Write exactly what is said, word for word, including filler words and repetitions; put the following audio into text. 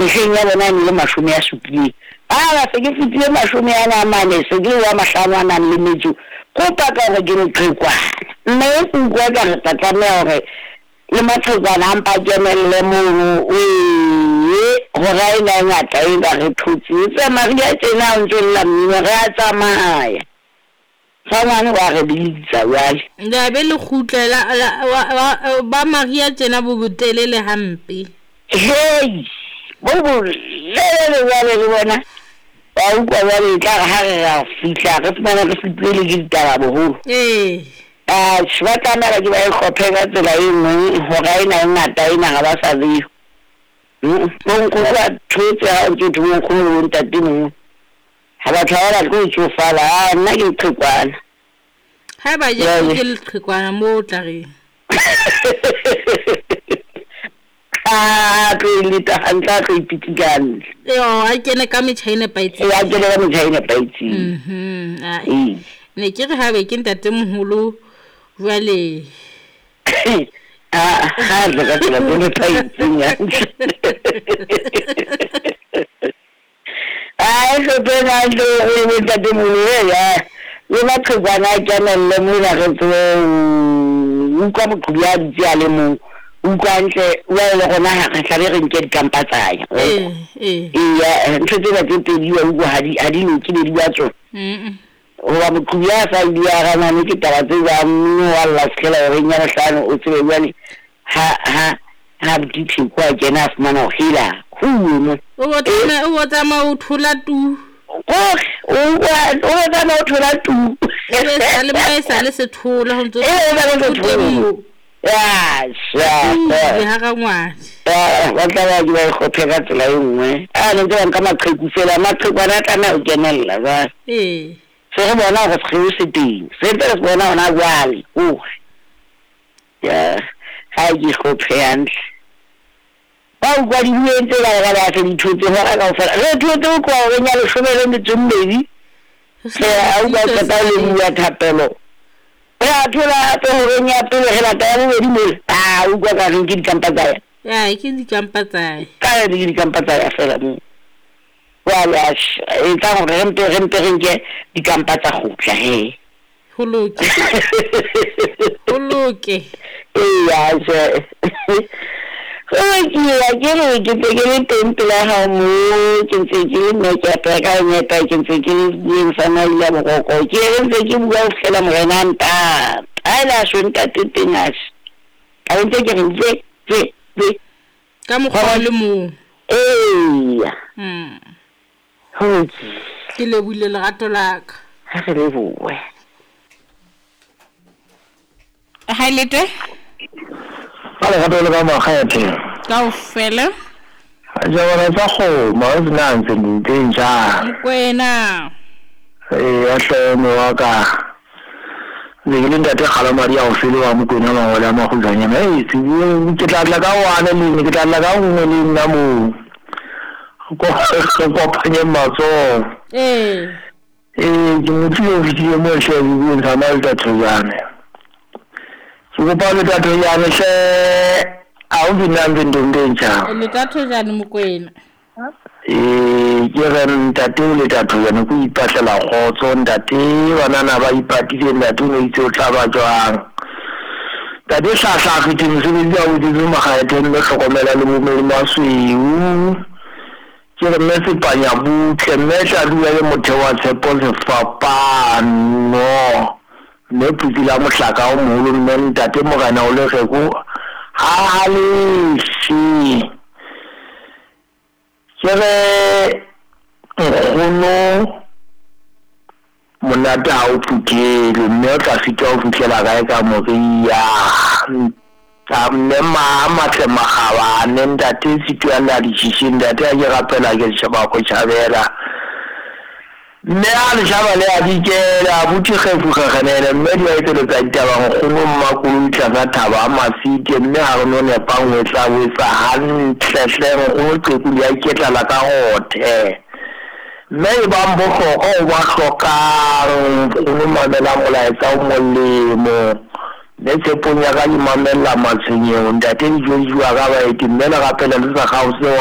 mehleng ya bona ne le mashome a supileng a ba se ke fitile mashome a mane se ke wa mahlano a nang le metso kopa ka re ke leqhekwana mme o bua ka re tlameha hore le mathokwana a mpa kenelle mono ee hore a ena ngata e ka re thotse tse maria tjena o ntse la mmino re a tsamaya sa ngwane wa re bitsa jwale nda be le khutlela ba maria tjena bo botelele hampe hey bo bo le le jwale le bona ba utlwa jwale tla re ha re ra fihla re fumana re fitile le ditaba boholo ee ah shwatana ba ke ba khophe ka tsela e nngwe hore ena ngata ena ga ba sa le mo go kwa thotse ha o tshotho mo go mo ntate mo ha ba tlhaela go tshofala a nna ke qhekwana ha ba je ke le qhekwana mo tla re ah ke le ta hantla go ipitikana yo a kene ka metšhaine paitsi ya kene ka metšhaine paitsi mhm ai ne ke re ha be ke ntate moholo jwale ah ha re ka tsela go paitsi nya ai so pena ndo o ntate moholo ya le ba tshwana kana le mo la re tlo u ka mo kuya di ale mo u ka ntle wa le gona ha re tla re nke dikampa tsaya eh eh ya ntse ba ke pedi wa u ha di ha di nke di ba tso mhm o ba mo kuya sa di ya ga na ke taba tse ba mo wala skela re nya hlano o tsebe jwale ha ha ha di tshikwa kena fumana o hila hu mo o botsa o botsa ma o thula tu oh o wa o da no thola tu le sa le ba sa le se thola ho ntse eh ba go thola ya sha le ha ga ngwana eh ba tla ba di ba go pheka tsela e nngwe a ne ntse ka maqheku fela maqhekwana kana o kenella ba eh se re bona go se se teng se ntse re bona ona jwale o ya ha ke go pheyant ba u kwa di buente ba ga ba se dithotse ho ga ka fela re thotse o kwa o nya le shomele le tsumbedi se a u ba ka le ya thapelo ya thola pe ho nya pe le la ta le di mo a u kwa ka re ke dikampa tsa ya ke dikampa tsa ka re dikampa tsa fela mo wala e tsa go re mpe re mpe re ke dikampa tsa go tla he holoke holoke eh ya se oh ya ke re ke te ke le tempe la ha mo ke ntse ke le me ke pa ka me pa ke ntse ke le sana ile mo go ke re ntse ke bua o fela mo rena nta ai la so nta tetenas a ntse ke re ntse tse tse ka mo go le mo eh mm ho ke le buile le gato la ka ha re le bue ha ilete ale ga tole ba magete ka o fela ja bona tsa go ma o tsena ntse ntse kwena eh ya hlemo wa ka le le ntate khala mari ya o fele wa mo kwena ma wala ma go zanya eh se ke tla tla ka wana le ke tla tla ka ngwe le nna mo go go phanye matso eh eh ke mo tsio video mo she go ntsha ma tsa tsana go pa le tata ya me she a o bina ndonde ntsha le tata jana mokwena eh ke re ntate le tata ya no go ipatlela gotso ntate banana ba ipatile ntate no itse o tla ba jwang tate sa sa ke teng se di a o di mo ga ete le hlokomela le mo mo masweu ke re me se panya bu ke me tla dula le motho wa tshepo se fapa no le putila mohlaka o moholo mme ntate mogana o le ge go ha le shi kere ngono monata ha o phuthele mme o tla fita o fitlhela gae ka moria ka mme mama tle magaba ne ntate situela di tshishing ntate a ke rapela ke shaba go tshabela mme a le shaba le a dikela buthi kgefu kgeganele mme di a itse tsa ditaba ngono mmakolo tla ka thaba masite mme ha re no ne pangwe tla we sa hantle go tseku di a ketla la ka hothe mme ba mbo go go ba hloka go mamela molaetsa o molemo le se ponya ga imamela matsenyeo ntate di jwa ga ba iti mme la gapela le sa gause